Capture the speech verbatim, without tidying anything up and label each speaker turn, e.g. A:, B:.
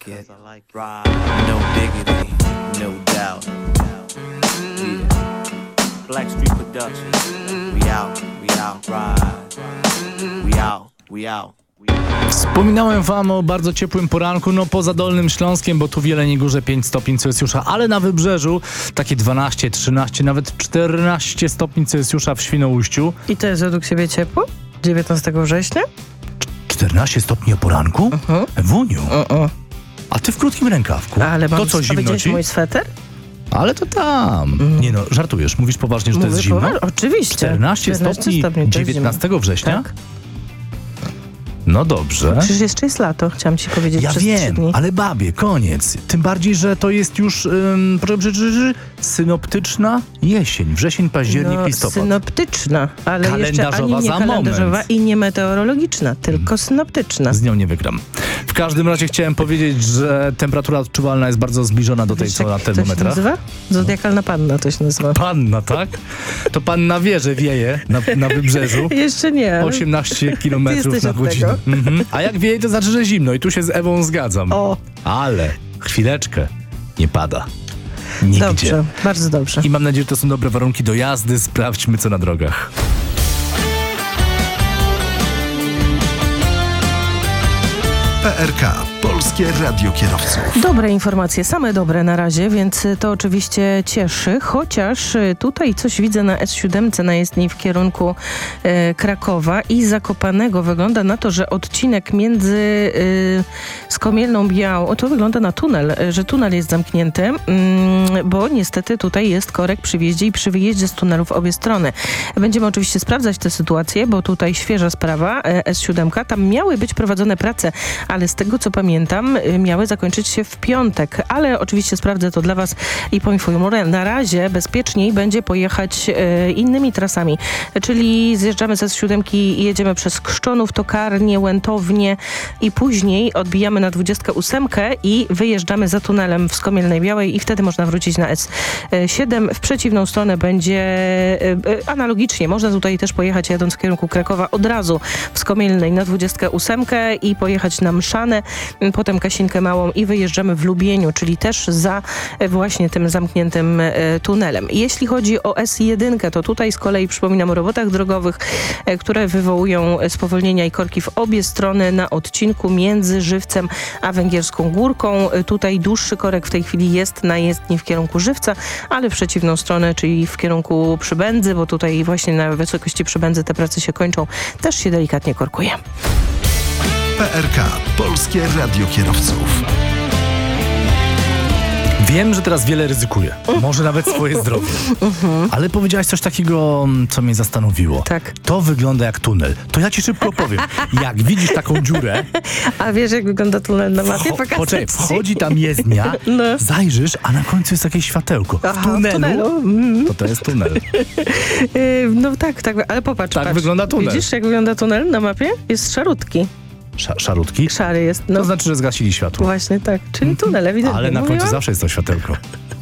A: like it. No diggity, no doubt. Yeah. Black Street Productions. We out, we out, ride. We out, we out.
B: Wspominałem wam o bardzo ciepłym poranku, no poza Dolnym Śląskiem, bo tu w Jeleniej Górze pięć stopni Celsjusza, ale na Wybrzeżu takie dwanaście, trzynaście, nawet czternaście stopni Celsjusza w Świnoujściu.
C: I to jest według ciebie ciepło? dziewiętnastego września?
B: czternaście stopni o poranku?
C: Uh-huh.
B: Ewuniu,
C: Uh-uh.
B: a ty w krótkim rękawku.
C: Ale mam
B: to co, zimno ci?
C: mój sweter?
B: Ale to tam. Mm. Nie no, żartujesz. Mówisz poważnie, że
C: Mówię
B: to jest zimno?
C: Poważ- Oczywiście.
B: czternaście stopni,
C: stopni
B: dziewiętnastego września?
C: Tak.
B: No dobrze.
C: Przecież jeszcze jest lato, chciałam ci powiedzieć.
B: Ja
C: przez trzy
B: wiem,
C: dni.
B: ale babie, koniec. Tym bardziej, że to jest już um, synoptyczna jesień. Wrzesień, październik,
C: no,
B: listopad.
C: synoptyczna, ale jeszcze
B: Kalendarzowa
C: ani nie
B: za
C: kalendarzowa
B: moment.
C: i nie meteorologiczna, tylko synoptyczna.
B: Z nią nie wygram. W każdym razie chciałem powiedzieć, że temperatura odczuwalna jest bardzo zbliżona do tej,
C: Wiesz,
B: co na
C: jak to się
B: termometrach.
C: nazywa? Zodiakalna panna to się nazywa.
B: Panna, tak? To panna wie, że wieje na, na Wybrzeżu.
C: Jeszcze nie. ale-
B: osiemnaście kilometrów
C: jesteś
B: na
C: od
B: godzinę.
C: tego.
B: Mhm. A jak wieje, to znaczy, że zimno i tu się z Ewą zgadzam.
C: O.
B: Ale chwileczkę, nie pada. Nigdzie.
C: Dobrze, bardzo dobrze.
B: I mam nadzieję, że to są dobre warunki do jazdy. Sprawdźmy, co na drogach.
D: P R K. Polskie Radio Kierowców.
C: Dobre informacje, same dobre na razie, więc to oczywiście cieszy, chociaż tutaj coś widzę na S siedem na jezdni w kierunku e, Krakowa i Zakopanego. Wygląda na to, że odcinek między e, Skomielną Białą, to wygląda na tunel, że tunel jest zamknięty, mm, bo niestety tutaj jest korek przy wjeździe i przy wyjeździe z tunelu w obie strony. Będziemy oczywiście sprawdzać tę sytuację, bo tutaj świeża sprawa, e, S siedem, tam miały być prowadzone prace, ale z tego co pamiętam, miały zakończyć się w piątek, ale oczywiście sprawdzę to dla was i poinformuję. Na razie bezpieczniej będzie pojechać e, innymi trasami, czyli zjeżdżamy z S siedem i jedziemy przez Krzczonów, Tokarnię, Łętownię i później odbijamy na dwudziestkę ósemkę i wyjeżdżamy za tunelem w Skomielnej Białej i wtedy można wrócić na S siedem. W przeciwną stronę będzie e, e, analogicznie. Można tutaj też pojechać jadąc w kierunku Krakowa od razu w Skomielnej na dwudziestkę ósemkę i pojechać na Mszanę, potem Kasinkę Małą i wyjeżdżamy w Lubieniu, czyli też za właśnie tym zamkniętym e, tunelem. Jeśli chodzi o S jeden, to tutaj z kolei przypominam o robotach drogowych, e, które wywołują spowolnienia i korki w obie strony na odcinku między Żywcem a Węgierską Górką. E, tutaj dłuższy korek w tej chwili jest na jezdni w kierunku Żywca, ale w przeciwną stronę, czyli w kierunku Przybędzy, bo tutaj właśnie na wysokości Przybędzy te prace się kończą, też się delikatnie korkuje.
D: P R K. Polskie Radio Kierowców.
B: Wiem, że teraz wiele ryzykuję. Może nawet swoje zdrowie. Ale powiedziałaś coś takiego, co mnie zastanowiło.
C: Tak.
B: To wygląda jak tunel. To ja ci szybko powiem. Jak widzisz taką dziurę...
C: A wiesz, jak wygląda tunel na mapie?
B: Wcho- poczekaj, wchodzi tam jezdnia,
C: No.
B: zajrzysz, a na końcu jest jakieś światełko.
C: Aha,
B: w tunelu,
C: w tunelu. Mm.
B: to to jest tunel.
C: Yy, no tak, tak, ale popatrz.
B: Tak
C: patrz.
B: wygląda tunel.
C: Widzisz, jak wygląda tunel na mapie? Jest szarutki.
B: Sz- szarutki?
C: Szary jest. No
B: To znaczy, że zgasili światło.
C: właśnie tak, czyli tunel ewidentnie.
B: Ale na
C: Mówiłam?
B: końcu zawsze jest to światełko.